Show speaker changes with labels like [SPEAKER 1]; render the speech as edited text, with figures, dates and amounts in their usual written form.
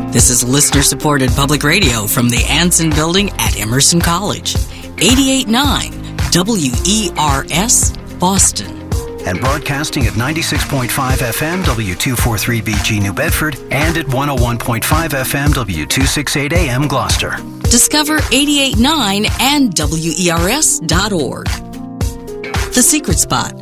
[SPEAKER 1] This is listener-supported public radio from the Anson Building at Emerson College. 88.9 WERS, Boston.
[SPEAKER 2] And broadcasting at 96.5 FM W243BG New Bedford and at 101.5 FM W268 AM Gloucester.
[SPEAKER 1] Discover 88.9 and WERS.org. The Secret Spot